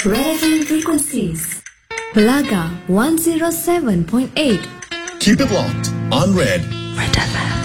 Red FM frequencies. Balaga 107.8. Keep it locked on Red. Red FM.